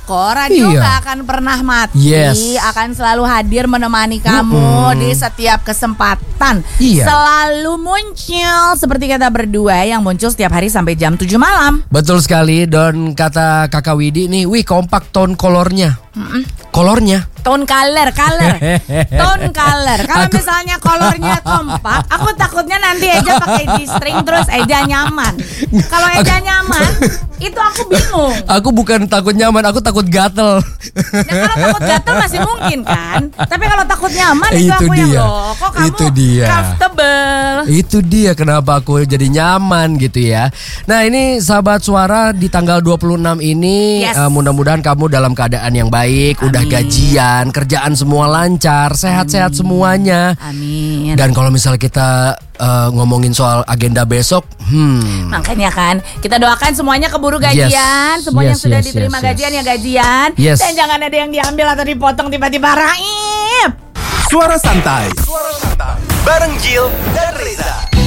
kok, radio gak akan pernah mati. Akan selalu hadir menemani kamu di setiap kesempatan. Selalu muncul seperti kita berdua yang muncul setiap hari sampai jam 7 malam. Betul sekali. Dan kata Kakak Widi nih, wih kompak tone kolornya. Kolornya tone color. Tone color. Kalau misalnya kolornya kompak, aku takutnya nanti Eja pakai G-string terus Eja nyaman. Kalau Eja nyaman, itu aku bingung. Aku bukan takut nyaman, aku takut gatel. Nah, kalau takut gatel masih mungkin kan. Tapi kalau takut nyaman itu aku dia. yang loh. Kok kamu comfortable? Itu dia kenapa aku jadi nyaman gitu ya. Nah ini sahabat suara di tanggal 26 ini mudah-mudahan kamu dalam keadaan yang baik. Udah gajian, kerjaan semua lancar, sehat-sehat semuanya. Amin. Dan kalau misalnya kita ngomongin soal agenda besok, makanya kan kita doakan semuanya keburu gajian, semuanya sudah diterima gajian ya gajian, dan jangan ada yang diambil atau dipotong tiba-tiba. Raib. Suara santai bareng Jill dan Reza.